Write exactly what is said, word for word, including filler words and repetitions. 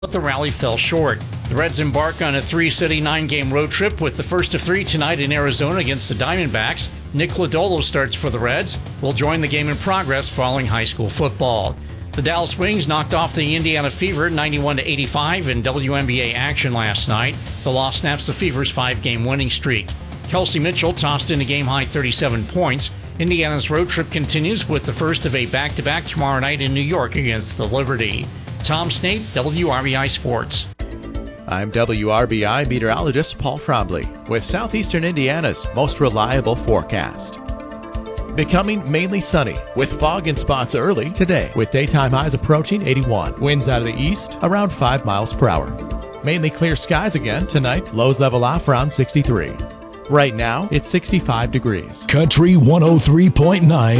but the rally fell short. The Reds embark on a three-city, nine-game road trip with the first of three tonight in Arizona against the Diamondbacks. Nick Lodolo starts for the Reds. Will join the game in progress following high school football. The Dallas Wings knocked off the Indiana Fever ninety-one to eighty-five in W N B A action last night. The loss snaps the Fever's five-game winning streak. Kelsey Mitchell tossed in a game-high thirty-seven points. Indiana's road trip continues with the first of a back-to-back tomorrow night in New York against the Liberty. Tom Snape, W R B I Sports. I'm W R B I meteorologist Paul Trombley with Southeastern Indiana's most reliable forecast. Becoming mainly sunny with fog in spots early today with daytime highs approaching eighty-one. Winds out of the east around five miles per hour. Mainly clear skies again tonight. Lows level off around sixty-three. Right now it's sixty-five degrees. Country one oh three point nine.